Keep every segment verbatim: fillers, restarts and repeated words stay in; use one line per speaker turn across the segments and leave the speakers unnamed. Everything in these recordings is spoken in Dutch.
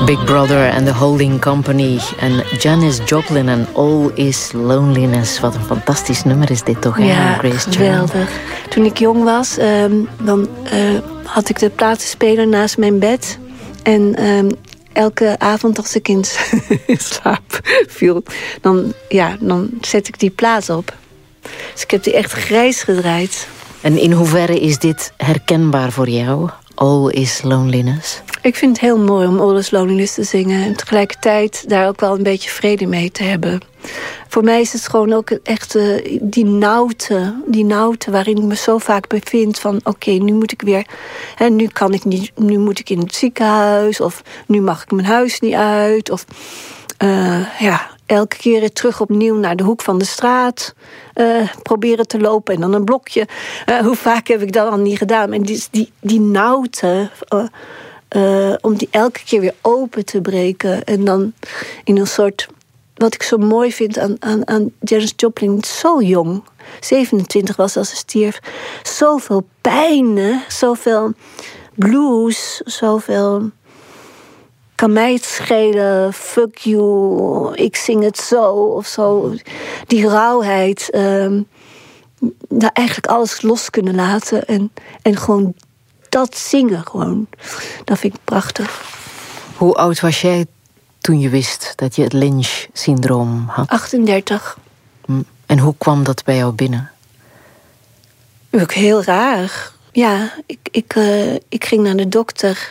Big Brother and the Holding Company en Janis Joplin en All Is Loneliness. Wat een fantastisch nummer is dit toch, hè?
Ja,
Grace
geweldig.
Jones.
Toen ik jong was, um, dan uh, had ik de platenspeler naast mijn bed. En um, elke avond als ik in slaap viel, dan, ja, dan zet ik die plaat op. Dus ik heb die echt grijs gedraaid.
En in hoeverre is dit herkenbaar voor jou? All Is Loneliness?
Ik vind het heel mooi om All Is Loneliness te zingen. En tegelijkertijd daar ook wel een beetje vrede mee te hebben. Voor mij is het gewoon ook echt uh, die nauwte, die nauwte waarin ik me zo vaak bevind van oké, okay, nu moet ik weer, hè, nu kan ik niet, nu moet ik in het ziekenhuis, of nu mag ik mijn huis niet uit, of uh, ja, elke keer weer terug opnieuw naar de hoek van de straat uh, proberen te lopen en dan een blokje. Uh, hoe vaak heb ik dat al niet gedaan? En die, die, die nauwte, uh, uh, om die elke keer weer open te breken en dan in een soort, wat ik zo mooi vind aan, aan, aan Janis Joplin, zo jong, zevenentwintig was als ze stierf, zoveel pijn, zoveel blues, zoveel kan mij het schelen, fuck you, ik zing het zo of zo. Die rauwheid, um, daar eigenlijk alles los kunnen laten en, en gewoon dat zingen gewoon. Dat vind ik prachtig.
Hoe oud was jij toen je wist dat je het Lynch-syndroom had?
achtendertig.
En hoe kwam dat bij jou binnen?
Ook heel raar. Ja, ik, ik, uh, ik ging naar de dokter.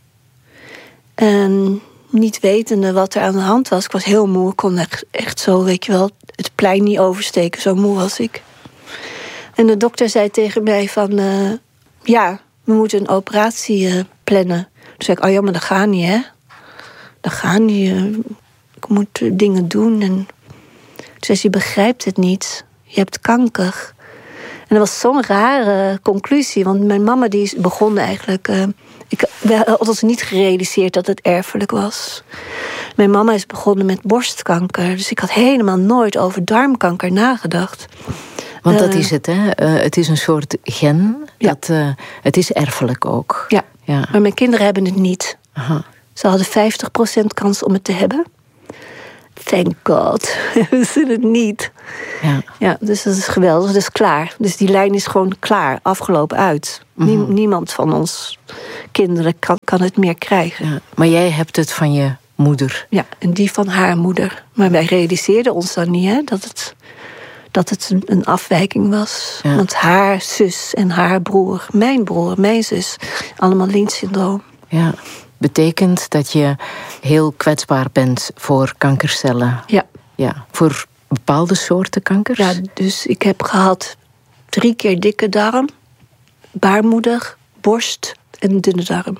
En niet wetende wat er aan de hand was. Ik was heel moe. Ik kon echt, echt zo, weet je wel, het plein niet oversteken. Zo moe was ik. En de dokter zei tegen mij van, Uh, ja, we moeten een operatie uh, plannen. Toen zei ik, oh ja, maar dat gaat niet, hè. Dat gaat niet. Uh, ik moet uh, dingen doen. En toen zei ze, je begrijpt het niet. Je hebt kanker. En dat was zo'n rare conclusie. Want mijn mama die is begonnen eigenlijk. Uh, ik had ons niet gerealiseerd dat het erfelijk was. Mijn mama is begonnen met borstkanker. Dus ik had helemaal nooit over darmkanker nagedacht.
Want dat uh, is het, hè? Uh, het is een soort gen.
Ja.
Dat, uh, het is erfelijk ook.
Ja,
ja,
maar mijn kinderen hebben het niet.
Aha.
Ze hadden vijftig procent kans om het te hebben. Thank God. Hebben ze het niet.
Ja.
Ja, dus dat is geweldig. Dat is klaar. Dus die lijn is gewoon klaar. Afgelopen uit. Mm-hmm. Nie- niemand van ons kinderen kan, kan het meer krijgen.
Ja, maar jij hebt het van je moeder.
Ja, en die van haar moeder. Maar wij realiseerden ons dan niet, hè, dat het, dat het een, een afwijking was. Ja. Want haar zus en haar broer, mijn broer, mijn zus, allemaal Lynch-syndroom.
Ja. Betekent dat je heel kwetsbaar bent voor kankercellen.
Ja.
Ja, voor bepaalde soorten kankers?
Ja, dus ik heb gehad drie keer dikke darm, baarmoeder, borst en dunne darm.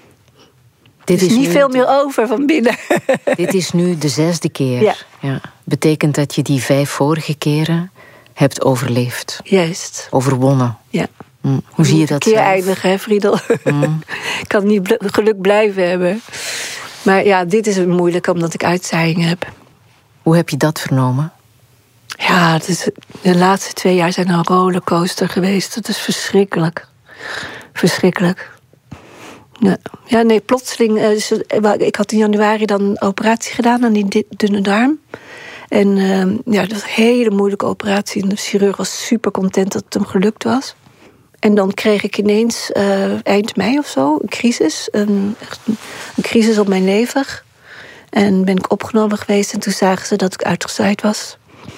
Dit is, is niet veel meer over van binnen.
Dit is nu de zesde keer.
Ja.
Ja. Betekent dat je die vijf vorige keren hebt overleefd.
Juist.
Overwonnen.
Ja.
Mm. Hoe zie je dat
zelf? Een keer
zelf?
eindigen, hè, Friedel?
Mm.
Ik kan niet bl- geluk blijven hebben. Maar ja, dit is moeilijk omdat ik uitzaaiingen heb.
Hoe heb je dat vernomen?
Ja, het is, de laatste twee jaar zijn een rollercoaster geweest. Het is verschrikkelijk. Verschrikkelijk. Ja, ja nee, plotseling. Dus, ik had in januari dan een operatie gedaan aan die dunne darm. En uh, ja, dat was een hele moeilijke operatie. En de chirurg was super content dat het hem gelukt was. En dan kreeg ik ineens uh, eind mei of zo een crisis. Een, echt een, een crisis op mijn lever. En ben ik opgenomen geweest. En toen zagen ze dat ik uitgezaaid was.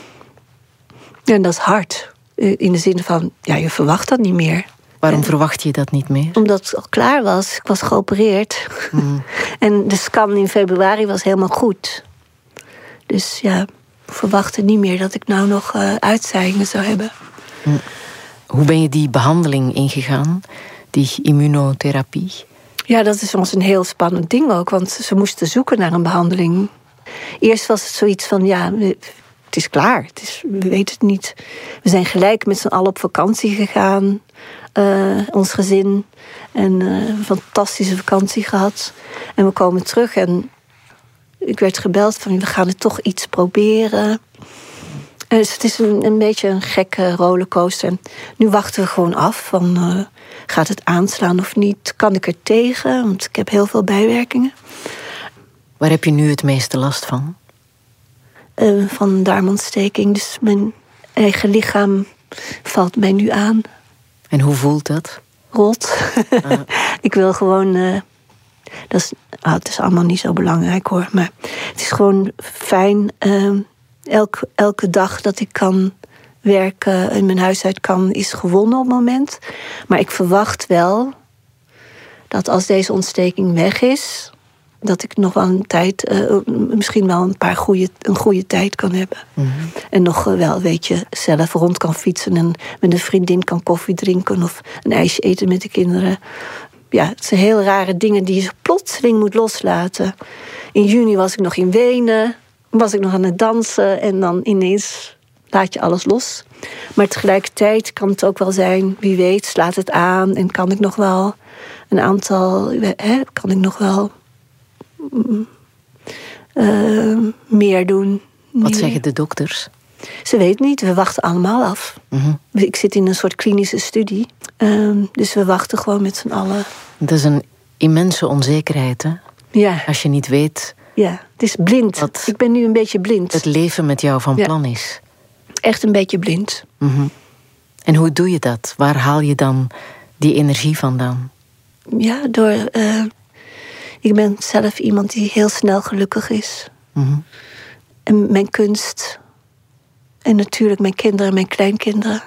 En dat is hard. In de zin van, ja, je verwacht dat niet meer.
Waarom
en,
verwacht je dat niet meer?
Omdat het al klaar was. Ik was geopereerd.
Mm.
En de scan in februari was helemaal goed. Dus ja, ik verwachtte niet meer dat ik nou nog uh, uitzaaiingen zou hebben.
Mm. Hoe ben je die behandeling ingegaan? Die immunotherapie?
Ja, dat is ons een heel spannend ding ook. Want ze moesten zoeken naar een behandeling. Eerst was het zoiets van, ja, het is klaar. Het is, we weten het niet. We zijn gelijk met z'n allen op vakantie gegaan. Uh, ons gezin. En uh, een fantastische vakantie gehad. En we komen terug en ik werd gebeld van, we gaan het toch iets proberen. Dus het is een, een beetje een gekke rollercoaster. Nu wachten we gewoon af van, uh, gaat het aanslaan of niet? Kan ik er tegen? Want ik heb heel veel bijwerkingen.
Waar heb je nu het meeste last van?
Uh, van darmontsteking. Dus mijn eigen lichaam valt mij nu aan.
En hoe voelt dat?
Rot. Ah. Ik wil gewoon... Uh, dat is, ah, het is allemaal niet zo belangrijk hoor. Maar het is gewoon fijn. Uh, elke, elke dag dat ik kan werken en mijn huis uit kan, is gewonnen op het moment. Maar ik verwacht wel dat als deze ontsteking weg is, dat ik nog wel een tijd, uh, misschien wel een paar goede, een goede tijd kan hebben. Mm-hmm. En nog uh, wel, weet je, zelf rond kan fietsen en met een vriendin kan koffie drinken of een ijsje eten met de kinderen. Ja, het zijn heel rare dingen die je plotseling moet loslaten. In juni was ik nog in Wenen, was ik nog aan het dansen en dan ineens laat je alles los. Maar tegelijkertijd kan het ook wel zijn, wie weet, slaat het aan en kan ik nog wel een aantal, hè, kan ik nog wel uh, meer doen.
Wat zeggen de dokters?
Ze weten niet, we wachten allemaal af. Mm-hmm. Ik zit in een soort klinische studie, uh, dus we wachten gewoon met z'n allen.
Dat is een immense onzekerheid, hè?
Ja.
Als je niet weet.
Ja, het is blind. Wat ik ben nu een beetje blind.
Het leven met jou van plan ja. is.
Echt een beetje blind.
Mm-hmm. En hoe doe je dat? Waar haal je dan die energie vandaan?
Ja, door... Uh, ik ben zelf iemand die heel snel gelukkig is. Mm-hmm. En mijn kunst. En natuurlijk mijn kinderen, mijn kleinkinderen.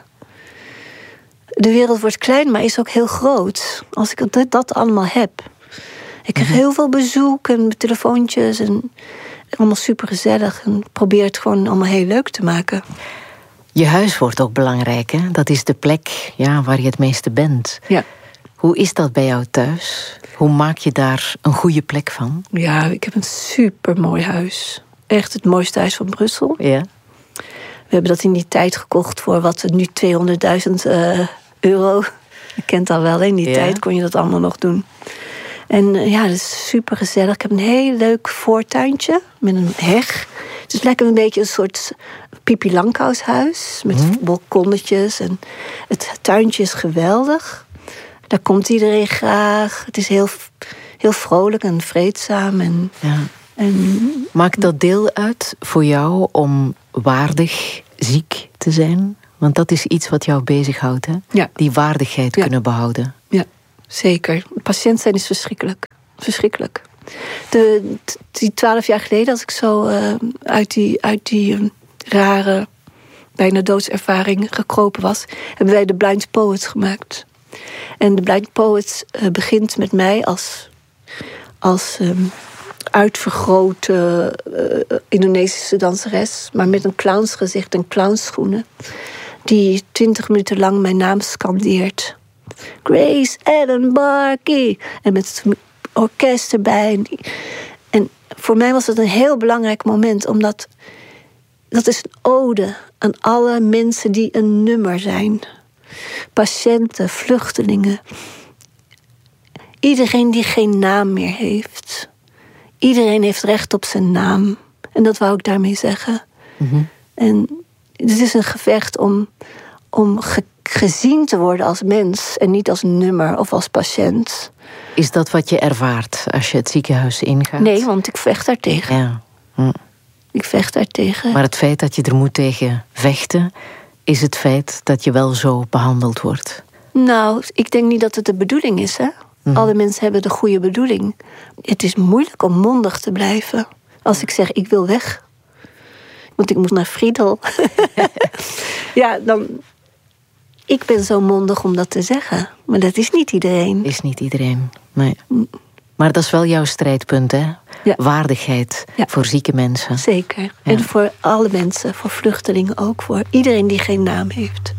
De wereld wordt klein, maar is ook heel groot. Als ik dat, dat allemaal heb. Ik krijg mm-hmm. heel veel bezoek en telefoontjes. En allemaal supergezellig. En probeer het gewoon allemaal heel leuk te maken.
Je huis wordt ook belangrijk, hè? Dat is de plek ja, waar je het meeste bent.
Ja. Hoe
is dat bij jou thuis? Hoe maak je daar een goede plek van?
Ja, ik heb een supermooi huis. Echt het mooiste huis van Brussel.
Ja.
We hebben dat in die tijd gekocht voor wat nu tweehonderdduizend uh, euro. Je kent al wel, in die ja. tijd kon je dat allemaal nog doen. En uh, ja, dat is super gezellig. Ik heb een heel leuk voortuintje met een heg. Het is lekker een beetje een soort Pipi Langkous-huis met hmm. balkonnetjes. En het tuintje is geweldig. Daar komt iedereen graag. Het is heel, heel vrolijk en vreedzaam. En,
ja.
en,
Maakt dat deel uit voor jou om waardig ziek te zijn? Want dat is iets wat jou bezighoudt, hè?
Ja.
Die waardigheid ja. kunnen behouden.
Ja, zeker. Patiënt zijn is verschrikkelijk. Verschrikkelijk. De, die twaalf jaar geleden, als ik zo uh, uit die, uit die uh, rare, bijna doodservaring gekropen was, hebben wij de Blind Poets gemaakt. En de Blind Poets uh, begint met mij als, als um, uitvergrote uh, Indonesische danseres, maar met een clownsgezicht en clownsschoenen, die twintig minuten lang mijn naam scandeert. Grace Allen Barkey. En met het orkest erbij. En voor mij was het een heel belangrijk moment, omdat dat is een ode aan alle mensen die een nummer zijn. Patiënten, vluchtelingen. Iedereen die geen naam meer heeft. Iedereen heeft recht op zijn naam. En dat wou ik daarmee zeggen. Mm-hmm. En het is een gevecht om, om ge, gezien te worden als mens en niet als nummer of als patiënt.
Is dat wat je ervaart als je het ziekenhuis ingaat?
Nee, want ik vecht daartegen.
Ja. Hm.
Ik vecht daartegen.
Maar het feit dat je er moet tegen vechten, is het feit dat je wel zo behandeld wordt?
Nou, ik denk niet dat het de bedoeling is, hè? Mm. Alle mensen hebben de goede bedoeling. Het is moeilijk om mondig te blijven. Als ik zeg, ik wil weg. Want ik moet naar Friedel. Ja, dan... Ik ben zo mondig om dat te zeggen. Maar dat is niet iedereen.
Is niet iedereen, nee. Mm. Maar dat is wel jouw strijdpunt, hè? Ja. Waardigheid ja. voor zieke mensen.
Zeker. Ja. En voor alle mensen, voor vluchtelingen ook. Voor iedereen die geen naam heeft.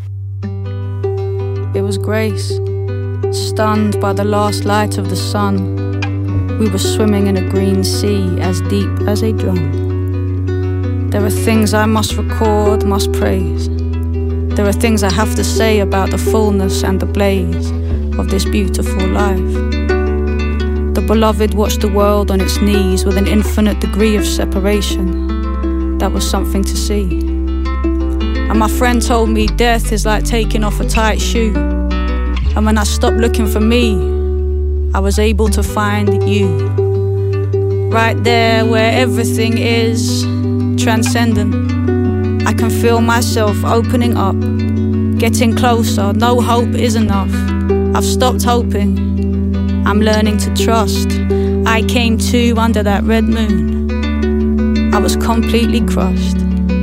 It was Grace, stunned by the last light of the sun. We were swimming in a green sea as deep as a drum. There are things I must record, must praise. There are things I have to say about the fullness and the blaze of this beautiful life. The beloved watched the world on its knees with an infinite degree of separation. That was something to see. And my friend told me death is like taking off a tight shoe. And when I stopped looking for me, I was able to find you. right there where everything is transcendent. I can feel myself opening up, getting closer. No hope is enough. I've stopped hoping. I'm learning to trust. I came to under that red moon. I was completely crushed.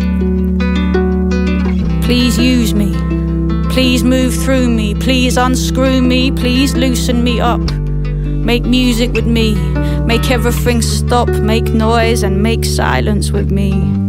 Please use me. Please move through me. Please unscrew me. Please loosen me up. Make music with me. Make everything stop. Make noise and make silence with me.